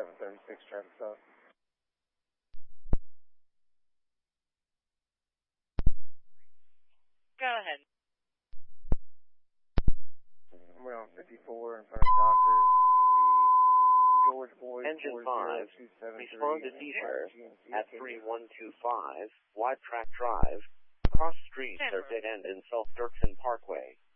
3736 traffic stop. Go ahead. We're on 54 in front of Doctors. George Boyd. Engine 5, respond to Seashare at 3125 Wide Track Drive, across streets or dead end in South Dirksen Parkway.